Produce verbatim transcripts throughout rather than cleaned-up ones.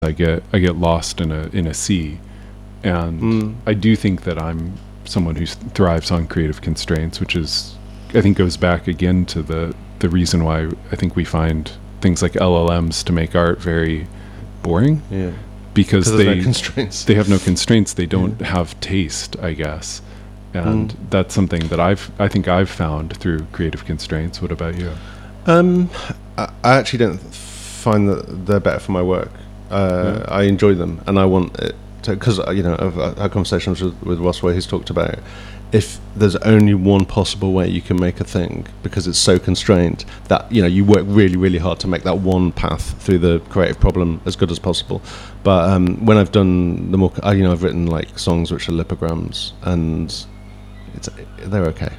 I get I get lost in a in a sea, and mm. I do think that I'm someone who thrives on creative constraints, which is I think goes back again to the the reason why I think we find things like L L Ms to make art very boring. Yeah, because they no constraints. They have no constraints. They don't yeah. have taste, I guess, and mm. that's something that I've I think I've found through creative constraints. What about you? Um, I, I actually don't find that they're better for my work. Uh, yeah. I enjoy them, and I want it to, because you know I've, I've had conversations with, with Ross where he's talked about if there's only one possible way you can make a thing because it's so constrained that you know you work really really hard to make that one path through the creative problem as good as possible. But um, when I've done the more, I, you know, I've written like songs which are lipograms, and it's they're okay.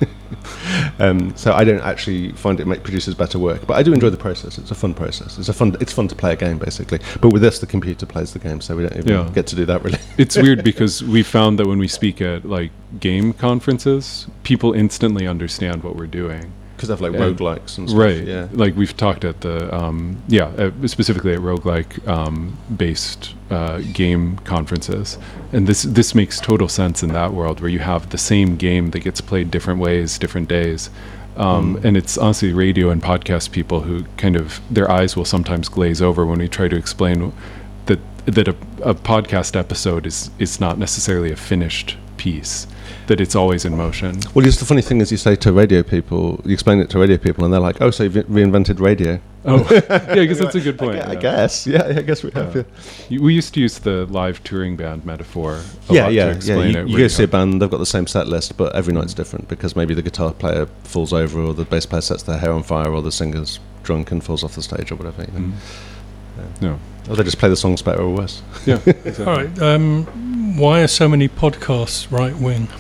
um, so I don't actually find it make producers better work, but I do enjoy the process. It's a fun process. It's a fun. It's fun to play a game basically. But with this, the computer plays the game, so we don't even yeah. get to do that really. It's weird because we found that when we speak at like game conferences, people instantly understand what we're doing. Because they have like and roguelikes and stuff. Right. Yeah. Like we've talked at the, um, yeah, uh, specifically at roguelike um, based uh, game conferences. And this this makes total sense in that world where you have the same game that gets played different ways, different days. Um, mm. And it's honestly radio and podcast people who kind of, their eyes will sometimes glaze over when we try to explain that that a, a podcast episode is, is not necessarily a finished piece, that it's always in motion. Well, just the funny thing is you say to radio people, you explain it to radio people and they're like, oh, so you've reinvented radio. Oh, yeah, because that's a good point. I, yeah. I guess, yeah, I guess we have. Yeah. Yeah. We used to use the live touring band metaphor a yeah, lot yeah, to explain yeah. You, it. you go see a band, they've got the same set list, but every night's different because maybe the guitar player falls over or the bass player sets their hair on fire or the singer's drunk and falls off the stage or whatever. You know? mm. yeah. No. Or they just play the songs better or worse. Yeah, exactly. All right, um, why are so many podcasts right-wing?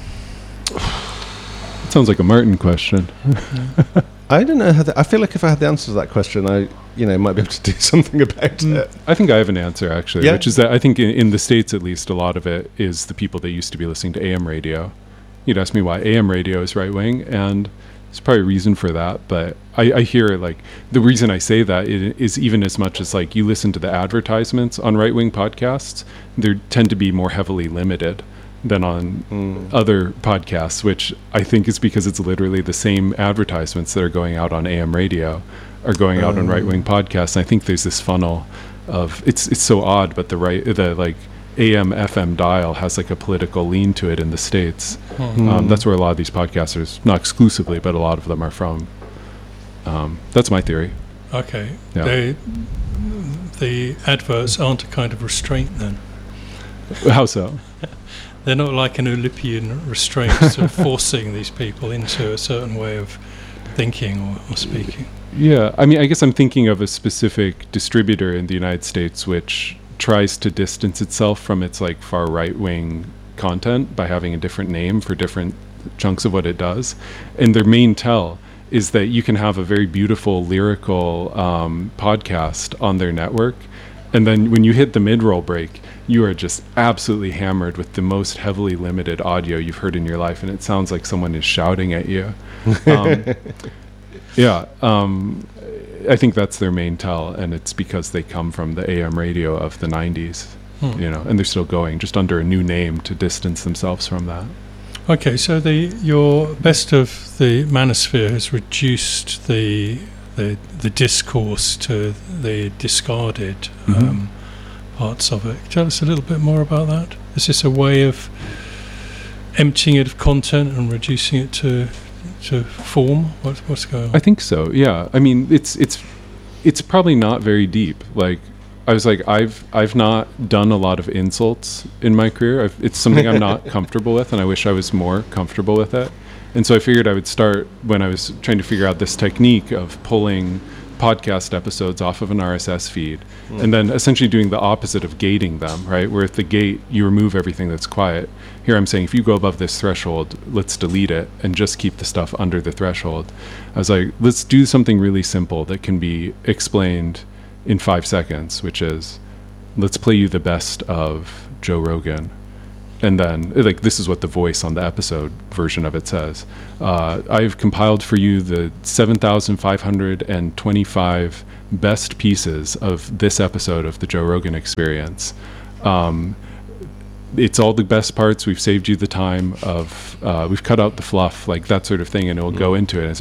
It sounds like a Martin question. Yeah. I don't know how the, I feel like if I had the answer to that question, I, you know, might be able to do something about mm. it. I think I have an answer actually, yeah. which is that I think in, in the States at least, a lot of it is the people that used to be listening to A M radio. You'd ask me why A M radio is right wing, and there's probably a reason for that. But I, I hear like the reason I say that is even as much as like you listen to the advertisements on right wing podcasts, they tend to be more heavily limited than on mm. other podcasts, which I think is because it's literally the same advertisements that are going out on A M radio are going out um. on right-wing podcasts. And I think there's this funnel of it's it's so odd, but the right the like A M F M dial has like a political lean to it in the States. Mm. Um, that's where a lot of these podcasters, not exclusively, but a lot of them are from. Um, that's my theory. Okay. Yeah. They, the adverts aren't a kind of restraint then? How so? They're not like an Olympian restraint, sort of forcing these people into a certain way of thinking or, or speaking. Yeah, I mean, I guess I'm thinking of a specific distributor in the United States which tries to distance itself from its like far right-wing content by having a different name for different chunks of what it does. And their main tell is that you can have a very beautiful lyrical um, podcast on their network, and then when you hit the mid-roll break, you are just absolutely hammered with the most heavily limited audio you've heard in your life, and it sounds like someone is shouting at you. Um, yeah, um, I think that's their main tell, and it's because they come from the A M radio of the nineties, hmm. you know, and they're still going just under a new name to distance themselves from that. Okay, so the your best of the manosphere has reduced the the the discourse to the discarded mm-hmm. um, parts of it. Tell us a little bit more about that. Is this a way of emptying it of content and reducing it to to form? What, what's going on? I think so. Yeah. I mean, it's it's it's probably not very deep. Like I was like, I've I've not done a lot of insults in my career. I've, it's something I'm not comfortable with, and I wish I was more comfortable with it. And so I figured I would start when I was trying to figure out this technique of pulling podcast episodes off of an R S S feed mm. and then essentially doing the opposite of gating them, right? Where at the gate, you remove everything that's quiet. Here I'm saying, if you go above this threshold, let's delete it and just keep the stuff under the threshold. I was like, let's do something really simple that can be explained in five seconds, which is, let's play you the best of Joe Rogan. and then like this is what the voice on the episode version of it says. Uh, I've compiled for you the seven thousand five hundred twenty-five best pieces of this episode of the Joe Rogan Experience. Um, it's all the best parts. We've saved you the time of, uh, we've cut out the fluff, like that sort of thing, and it'll mm. go into it. And it's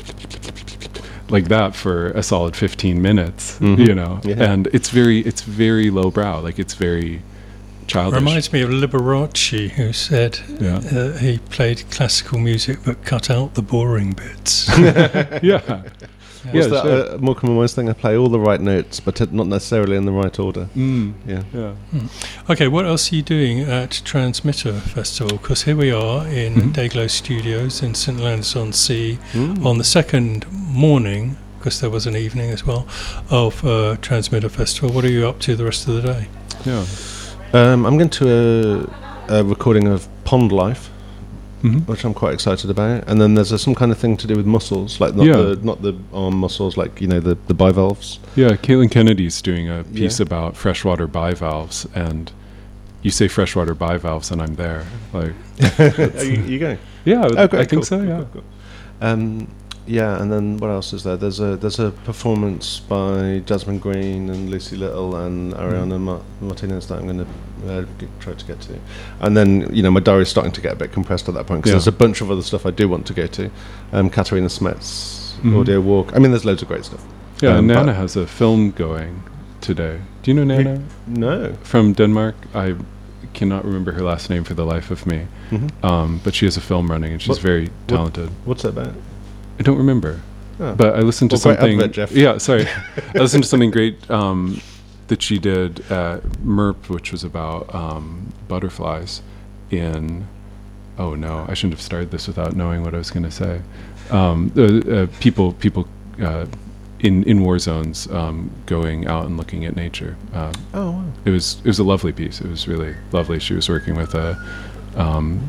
just like that for a solid fifteen minutes, mm-hmm. you know, yeah. and it's very, it's very lowbrow. Like it's very childish. Reminds me of Liberace, who said yeah. uh, he played classical music but cut out the boring bits. yeah. Yeah, Was that sure. a more common voice thing? I play all the right notes, but it not necessarily in the right order. Mm. Yeah. yeah. Mm. Okay, what else are you doing at Transmitter Festival? Because here we are in mm-hmm. Dayglow Studios in St Leonards-on-Sea mm. on the second morning, because there was an evening as well, of uh, Transmitter Festival. What are you up to the rest of the day? Yeah. Um, I'm going to a, a recording of Pond Life. Mm-hmm. Which I'm quite excited about, and then there's a, some kind of thing to do with muscles, like not yeah. the not the arm muscles, like you know the the bivalves. Yeah, Caitlin Kennedy's doing a piece yeah. about freshwater bivalves, and you say freshwater bivalves, and I'm there. Like, are you, you going? Yeah, oh, great, I cool, think so. cool, Yeah. Cool, cool. Um, yeah, and then what else is there? There's a there's a performance by Jasmine Green and Lucy Little and Ariana mm. Mar- Martinez that I'm going to uh, g- try to get to, and then you know my diary's starting to get a bit compressed at that point because yeah. there's a bunch of other stuff I do want to go to. Um, Katarina Smet's mm-hmm. audio walk. I mean, there's loads of great stuff. Yeah, um, Nana has a film going today. Do you know Nana? No. From Denmark. I cannot remember her last name for the life of me. Mm-hmm. Um, but she has a film running, and she's what, very talented. What, what's that about? I don't remember. Oh. But I listened to well, something. Advert, Jeff. Yeah, sorry. I listened to something great um, that she did at MERP, which was about um, butterflies in. Oh no, I shouldn't have started this without knowing what I was going to say. Um, uh, uh, people, people uh, in in war zones um, going out and looking at nature. Uh, oh wow! It was it was a lovely piece. It was really lovely. She was working with a. Um,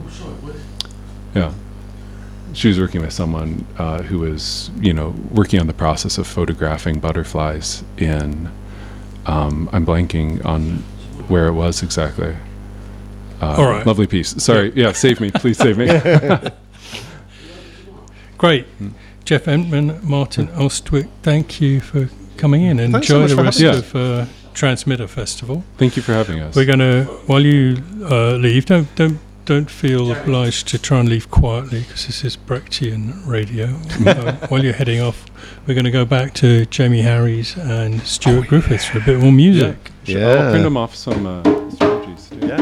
yeah. She was working with someone uh, who was, you know, working on the process of photographing butterflies in, um, I'm blanking on where it was exactly. Uh, All right. Lovely piece. Sorry. Yeah, save me. Please save me. Great. Hmm. Jeff Entman, Martin Ostwick, thank you for coming in and Thanks enjoy so the rest of uh, Transmitter Festival. Thank you for having us. We're going to, while you uh, leave, don't don't don't feel obliged to try and leave quietly because this is Brechtian radio. uh, while you're heading off, we're going to go back to Jamie Harries and Stuart oh, Griffiths yeah. for a bit more music. Yeah, yeah. I'll print them off some uh, strategies too. Yeah.